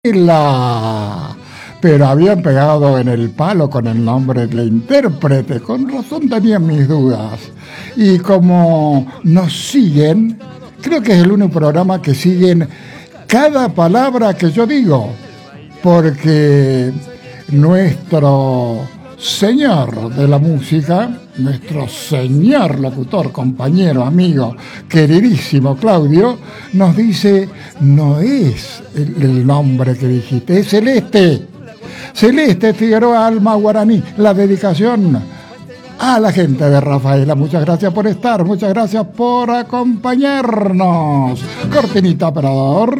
Pero habían pegado en el palo con el nombre del intérprete. Con razón tenía mis dudas. Y como nos siguen, creo que es el único programa que siguen cada palabra que yo digo. Porque nuestro señor de la música, nuestro señor locutor, compañero, amigo, queridísimo Claudio, nos dice, no es el nombre que dijiste, es Celeste. Celeste Figueroa Alma Guaraní, la dedicación a la gente de Rafaela. Muchas gracias por estar, muchas gracias por acompañarnos. Cortinita, operador.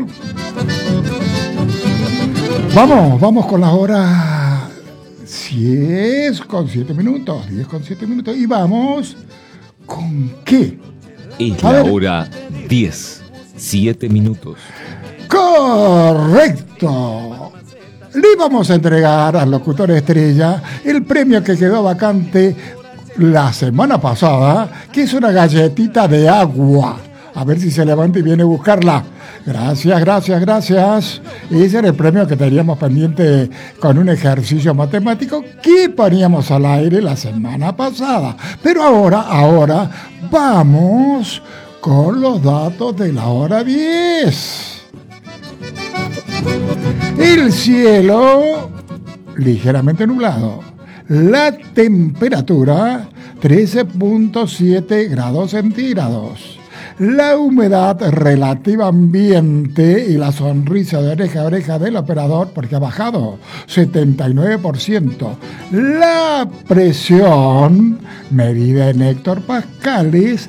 Vamos con las horas 10 con 7 minutos, 10 con 7 minutos. Y vamos con qué. Es la hora 10, 7 minutos. Correcto. Le vamos a entregar al locutor estrella el premio que quedó vacante la semana pasada, que es una galletita de agua. A ver si se levanta y viene a buscarla. Gracias. Ese era el premio que teníamos pendiente con un ejercicio matemático que poníamos al aire la semana pasada. Pero ahora vamos con los datos de la hora 10. El cielo ligeramente nublado. La temperatura 13.7 grados centígrados. La humedad relativa ambiente y la sonrisa de oreja a oreja del operador, porque ha bajado 79%. La presión, medida en hectopascales,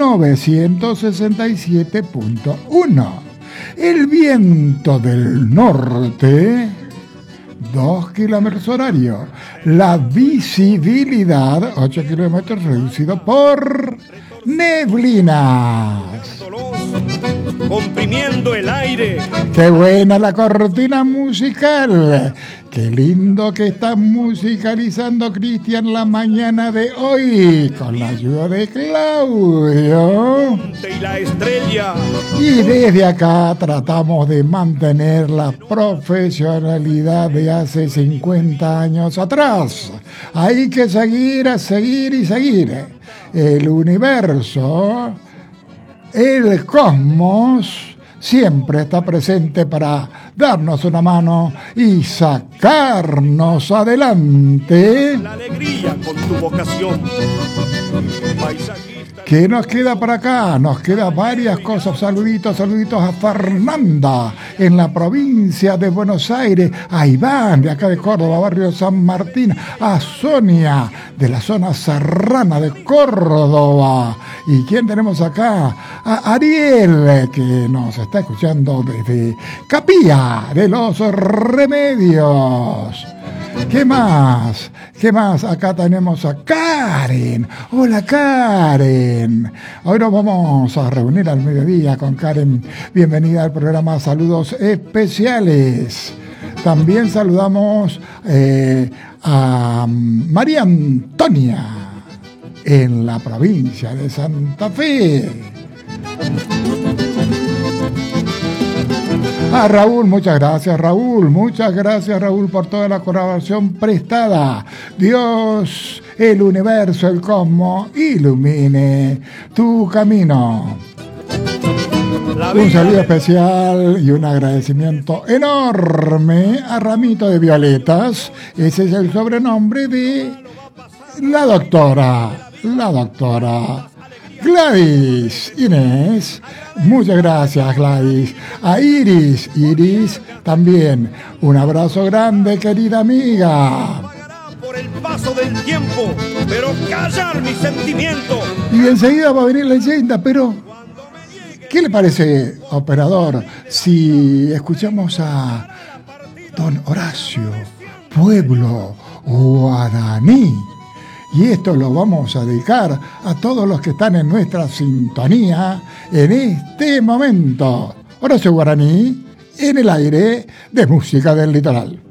967.1. El viento del norte, 2 kilómetros horarios. La visibilidad, 8 kilómetros, reducido por neblinas. Comprimiendo el aire. ¡Qué buena la cortina musical! ¡Qué lindo que está musicalizando Cristian la mañana de hoy! Con la ayuda de Claudio. Y la estrella. Y desde acá tratamos de mantener la profesionalidad de hace 50 años atrás. Hay que seguir. El universo, el cosmos, siempre está presente para darnos una mano y sacarnos adelante. La alegría con tu vocación. ¿Qué nos queda por acá? Nos quedan varias cosas. Saluditos a Fernanda en la provincia de Buenos Aires, a Iván de acá de Córdoba, barrio San Martín, a Sonia de la zona serrana de Córdoba. ¿Y quién tenemos acá? A Ariel, que nos está escuchando desde Capilla de los Remedios. ¿Qué más? Acá tenemos a Karen. Hola, Karen. Hoy nos vamos a reunir al mediodía con Karen. Bienvenida al programa Saludos Especiales. También saludamos a María Antonia en la provincia de Santa Fe. A Raúl, muchas gracias Raúl por toda la colaboración prestada. Dios, el universo, el cosmos, ilumine tu camino. Un saludo especial y un agradecimiento enorme a Ramito de Violetas. Ese es el sobrenombre de la doctora Gladys Inés. Muchas gracias, Gladys. A Iris también. Un abrazo grande, querida amiga. Por el paso del tiempo, pero callar mi sentimiento. Y enseguida va a venir la leyenda, pero ¿qué le parece, operador, si escuchamos a don Horacio Pueblo Guaraní? Y esto lo vamos a dedicar a todos los que están en nuestra sintonía en este momento. Horacio Guaraní, en el aire de Música del Litoral.